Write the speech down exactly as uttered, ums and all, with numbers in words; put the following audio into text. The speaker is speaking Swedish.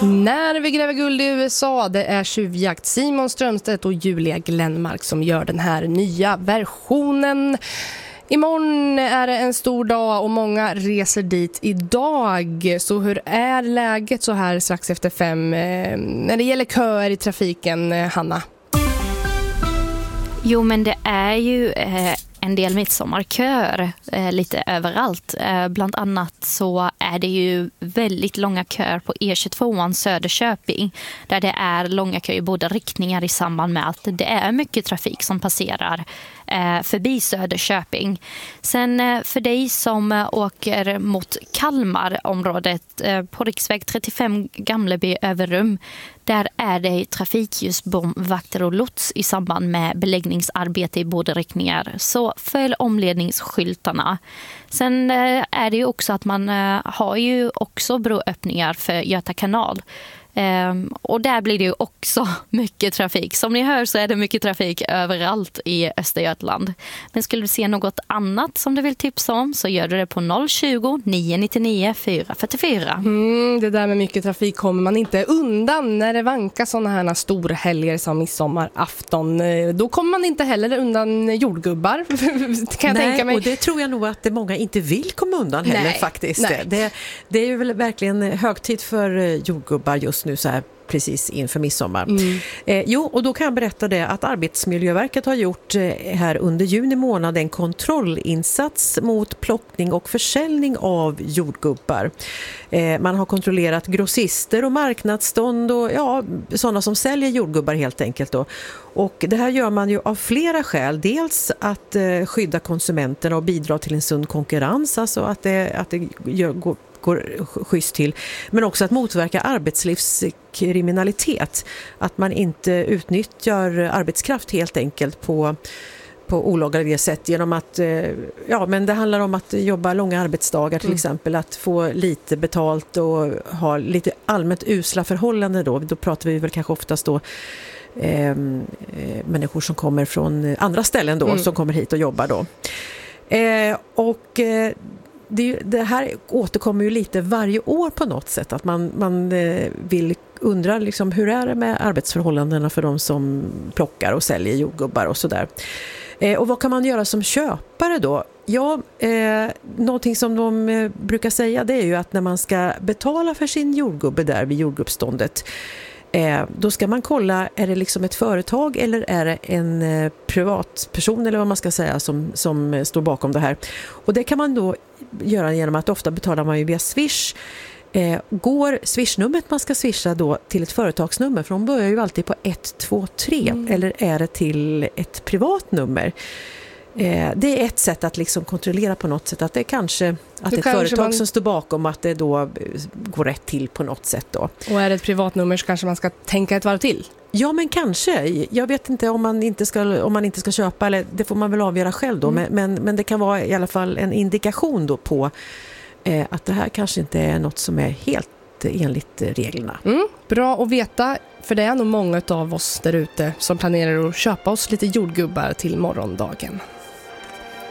När vi gräver guld i U S A, det är tjuvjakt. Simon Strömstedt och Julia Glenmark som gör den här nya versionen. Imorgon är det en stor dag och många reser dit idag. Så hur är läget så här strax efter fem eh, när det gäller köer i trafiken, eh, Hanna? Jo, men det är ju eh, en del midsommarköer eh, lite överallt. Eh, bland annat så är det ju väldigt långa köer på E tjugotvå Söderköping. Där det är långa köer i båda riktningar i samband med att det är mycket trafik som passerar eh, förbi Söderköping. Sen eh, för dig som eh, åker mot Kalmarområdet eh, på riksväg trettiofem Gamleby Överum. Där är det trafikljusbomvakter och lots i samband med beläggningsarbete i båda riktningar. Så följ omledningsskyltarna. Sen är det ju också att man har ju också broöppningar för Göta kanal. Um, och där blir det ju också mycket trafik. Som ni hör så är det mycket trafik överallt i Östergötland. Men skulle du se något annat som du vill tipsa om så gör du det på noll tjugo, nio nittionio, fyra fyrtiofyra. Mm, det där med mycket trafik kommer man inte undan när det vankar sådana här storhelger som midsommarafton. Då kommer man inte heller undan jordgubbar, kan jag Nej, tänka mig. Och det tror jag nog att det många inte vill komma undan heller. Nej, faktiskt. Nej. Det, det är ju väl verkligen högtid för jordgubbar just nu så här precis inför midsommar. Mm. Eh, jo, och då kan jag berätta det att Arbetsmiljöverket har gjort eh, här under juni månad en kontrollinsats mot plockning och försäljning av jordgubbar. Eh, man har kontrollerat grossister och marknadsstånd och ja, sådana som säljer jordgubbar helt enkelt då. Och det här gör man ju av flera skäl. Dels att eh, skydda konsumenterna och bidra till en sund konkurrens, alltså att det, att det gör, går går schysst till, men också att motverka arbetslivskriminalitet, att man inte utnyttjar arbetskraft helt enkelt på på olagliga sätt genom att ja, men det handlar om att jobba långa arbetsdagar till mm. exempel, att få lite betalt och ha lite allmänt usla förhållanden då. Då pratar vi väl kanske oftast då eh, människor som kommer från andra ställen då, mm. som kommer hit och jobbar då. Eh, och eh, Det, det här återkommer ju lite varje år på något sätt, att man, man vill undra liksom, hur är det med arbetsförhållandena för de som plockar och säljer jordgubbar och sådär. Eh, och vad kan man göra som köpare då? Ja, eh, någonting som de eh, brukar säga, det är ju att när man ska betala för sin jordgubbe där vid jordgubbståndet, Eh, då ska man kolla, är det liksom ett företag eller är det en eh, privatperson eller vad man ska säga som, som står bakom det här. Och det kan man då göra genom att ofta betalar man ju via Swish. Eh, går Swish-numret man ska swisha då till ett företagsnummer, för de börjar ju alltid på ett två tre, mm. eller är det till ett privat nummer? Eh, det är ett sätt att liksom kontrollera på något sätt att det är kanske att det ett kanske företag man... som står bakom, att det då går rätt till på något sätt då. Och är det ett privatnummer så kanske man ska tänka ett varv till? Ja, men kanske. Jag vet inte om man inte ska, om man inte ska köpa, eller det får man väl avgöra själv då. Mm. Men, men, men det kan vara i alla fall en indikation då på eh, att det här kanske inte är något som är helt enligt reglerna. Mm, bra att veta, för det är nog många av oss där ute som planerar att köpa oss lite jordgubbar till morgondagen.